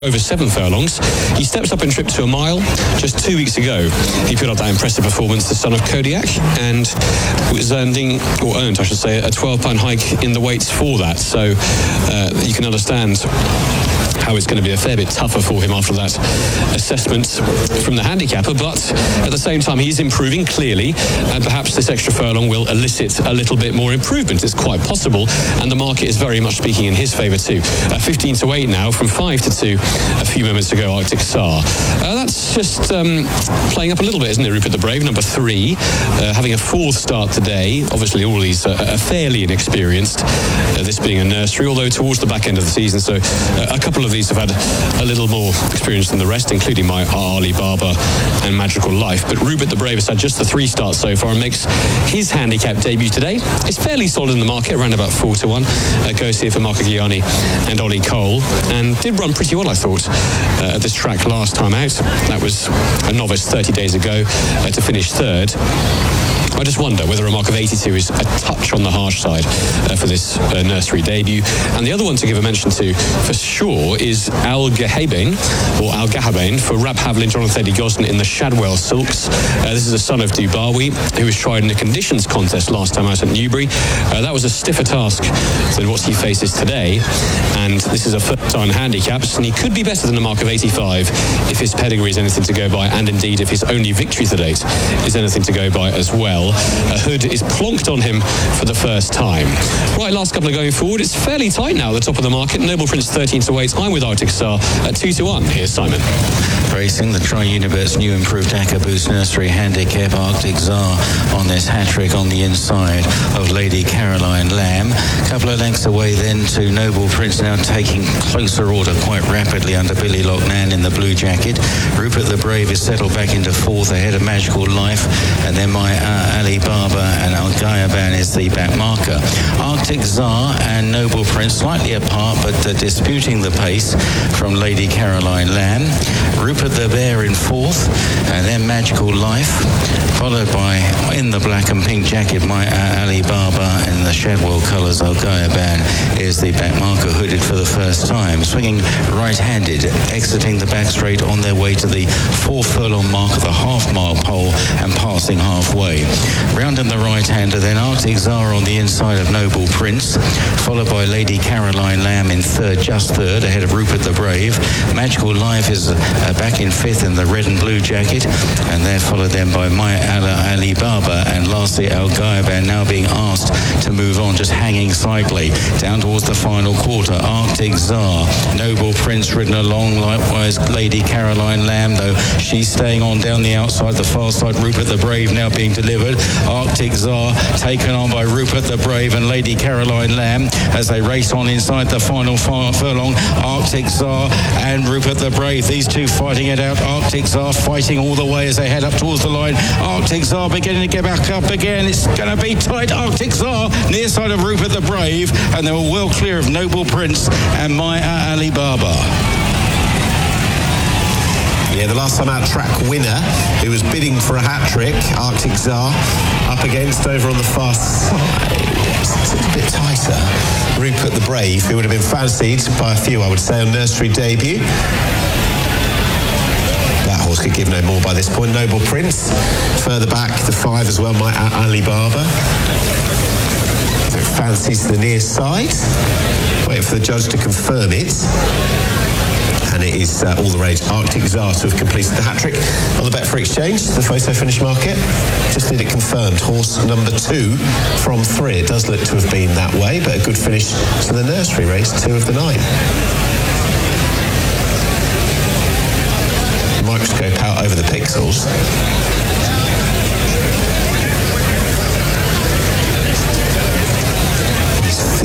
over 7 furlongs. He steps up in trip to a mile. Just 2 weeks ago, he put up that impressive performance, the son of Kodiak, and was earned, a 12-pound hike in the weights for that. So you can understand how it's going to be a fair bit tougher for him after that assessment from the handicapper, but at the same time he's improving clearly, and perhaps this extra furlong will elicit a little bit more improvement. It's quite possible, and the market is very much speaking in his favour too. 15 to 8 now from 5 to 2 a few moments ago. Arctic Czar, that's just playing up a little bit, isn't it? Rupert the Brave, number 3, having a 4th start today. Obviously all these are fairly inexperienced, this being a nursery, although towards the back end of the season, so a couple of these have had a little more experience than the rest, including my Ali Baba and Magical Life. But Rupert the Brave has had just the 3 starts so far and makes his handicap debut today. It's fairly solid in the market, around about 4 to 1. Goes here for Marco Gianni and Ollie Cole, and did run pretty well, I thought, at this track last time out. That was a novice 30 days ago to finish 3rd. I just wonder whether a mark of 82 is a touch on the harsh side for this nursery debut. And the other one to give a mention to for sure is Al Gahabane for Rab Havlin, Jonathan Eddie Gosden in the Shadwell Silks. This is a son of Dubawi, who was tried in the conditions contest last time out at Newbury. That was a stiffer task than what he faces today, and this is a first-time handicaps, and he could be better than a mark of 85 if his pedigree is anything to go by, and indeed if his only victory to date is anything to go by as well. Hood is plonked on him for the first time. Right, last couple of going forward. It's fairly tight now at the top of the market. Noble Prince 13 to 8. I'm with Arctic Czar at 2 to 1. Here's Simon. Racing the Tri-Universe new improved Acca Boost Nursery handicap. Arctic Czar on this hat-trick on the inside of Lady Caroline Lamb. A couple of lengths away then to Noble Prince, now taking closer order quite rapidly under Billy Loughnane in the blue jacket. Rupert the Brave is settled back into 4th ahead of Magical Life, and then my Ali Baba and Al Ghayaban is the back marker. Arctic Czar and Noble Prince slightly apart, but disputing the pace from Lady Caroline Lamb. Rupert the Bear in 4th, and then Magical Life, followed by, in the black and pink jacket, my Ali Baba, and the Shadwell colours, Al Ghayaban is the back marker, hooded for the first time, swinging right-handed, exiting the back straight on their way to the 4 furlong mark of the half-mile pole and passing halfway. Round in the right-hander, then Arctic Czar on the inside of Noble Prince, followed by Lady Caroline Lamb in 3rd, just 3rd, ahead of Rupert the Brave. Magical Life is back in 5th in the red and blue jacket, and they're followed then by my Ali Baba, and lastly Al Ghayaban now being asked to move on, just hanging slightly down towards the final quarter. Arctic Czar, Noble Prince ridden along, likewise Lady Caroline Lamb, though she's staying on down the outside, the far side. Rupert the Brave now being delivered. Arctic Czar taken on by Rupert the Brave and Lady Caroline Lamb as they race on inside the final furlong. Arctic Czar and Rupert the Brave, these two fighting it out. Arctic Czar fighting all the way as they head up towards the line. Arctic Czar beginning to get back up again. It's going to be tight. Arctic Czar near side of Rupert the Brave, and they were well clear of Noble Prince and my Ali Baba. Yeah, the last time out track winner who was bidding for a hat-trick, Arctic Czar, up against over on the far side. It's a bit tighter. Rupert the Brave, who would have been fancied by a few, I would say, on nursery debut. That horse could give no more by this point. Noble Prince, further back, the 5 as well, my Ali Baba. So fancies the near side. Waiting for the judge to confirm it. And it is all the rage. Arctic Czar to have completed the hat-trick on the Betfair Exchange, the photo finish market. Just need it confirmed. Horse number 2 from 3. It does look to have been that way, but a good finish to the nursery race, 2 of the 9. Microscope out over the pixels.